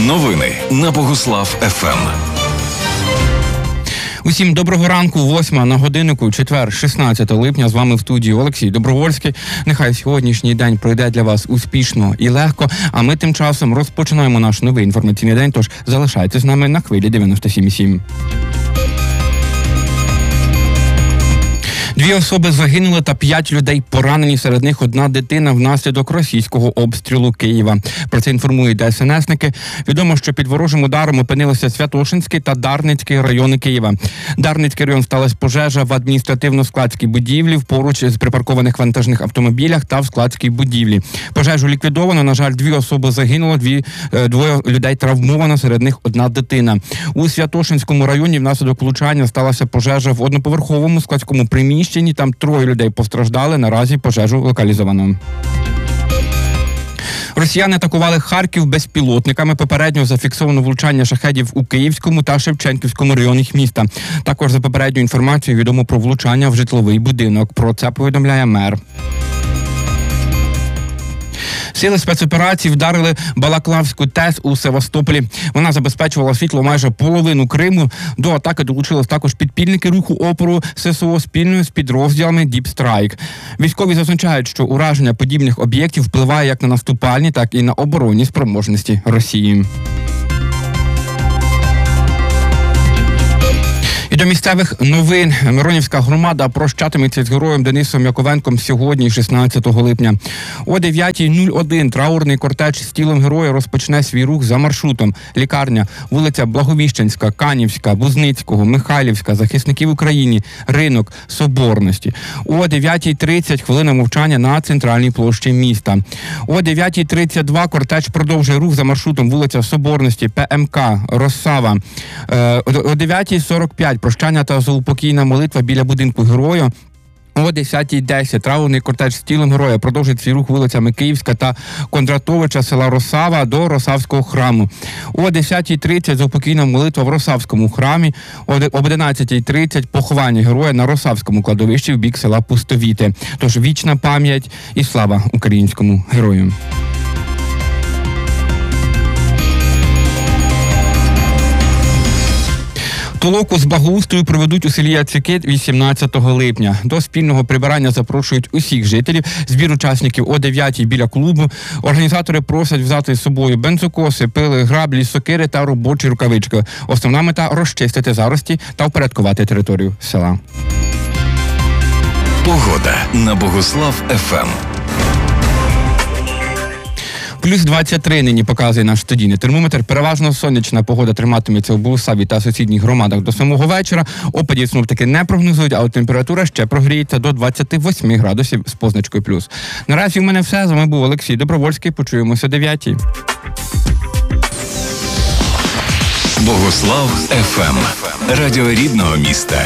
Новини на Богуслав ФМ. Усім доброго ранку, 8 на годиннику, четвер, 16 липня. З вами в студії Олексій Добровольський. Нехай сьогоднішній день пройде для вас успішно і легко, а ми тим часом розпочинаємо наш новий інформаційний день, тож залишайтесь з нами на хвилі 97,7. 2 особи загинули та 5 людей поранені, серед них 1 дитина внаслідок російського обстрілу Києва. Про це інформують ДСНСники. Відомо, що під ворожим ударом опинилися Святошинський та Дарницький райони Києва. Дарницький район сталася пожежа в адміністративно-складській будівлі, поруч з припаркованих вантажних автомобілях та в складській будівлі. Пожежу ліквідовано, на жаль, 2 особи загинуло, 2 людей травмовано, серед них 1 дитина. У Святошинському районі внаслідок влучання сталася пожежа в одноповерховому складському приміщенні. Там 3 людей постраждали, наразі пожежу локалізовано. Росіяни атакували Харків безпілотниками. Попередньо зафіксовано влучання шахедів у Київському та Шевченківському районах міста. Також за попередньою інформацією відомо про влучання в житловий будинок. Про це повідомляє мер. Сили спецоперацій вдарили Балаклавську ТЕС у Севастополі. Вона забезпечувала світло майже половину Криму. До атаки долучились також підпільники руху опору ССО спільно з підрозділами Deep Strike. Військові зазначають, що ураження подібних об'єктів впливає як на наступальні, так і на оборонні спроможності Росії. І до місцевих новин. Миронівська громада прощатиметься з героєм Денисом Яковенком сьогодні, 16 липня. О 9:01 траурний кортеж з тілом героя розпочне свій рух за маршрутом: лікарня, вулиця Благовіщенська, Канівська, Бузницького, Михайлівська, Захисників України, Ринок, Соборності. О 9:30 хвилина мовчання на центральній площі міста. О 9:32 кортеж продовжує рух за маршрутом вулиця Соборності, ПМК, Росава. О 9:45 прощання та заупокійна молитва біля будинку героя. О 10:10 траурний кортеж з тілом героя продовжить свій рух вулицями Київська та Кондратовича, села Росава до Росавського храму. О 10:30 заупокійна молитва в Росавському храмі. Об 11:30 поховання героя на Росавському кладовищі в бік села Пустовіте. Тож вічна пам'ять і слава українському герою. Толоку з благоустрою проведуть у селі Яцики 18 липня. До спільного прибирання запрошують усіх жителів. Збір учасників о 9:00 біля клубу. Організатори просять взяти з собою бензокоси, пили, граблі, сокири та робочі рукавички. Основна мета – розчистити зарості та впорядкувати територію села. Погода на Богуслав ФМ. Плюс 23 нині показує наш студійний термометр. Переважно сонячна погода триматиметься у Богуславі та сусідніх громадах до самого вечора. Опадів синоптики не прогнозують, а от температура ще прогріється до 28 градусів з позначкою плюс. Наразі в мене все. З вами був Олексій Добровольський. Почуємося о 9:00. Богуслав ФМ. Радіо рідного міста.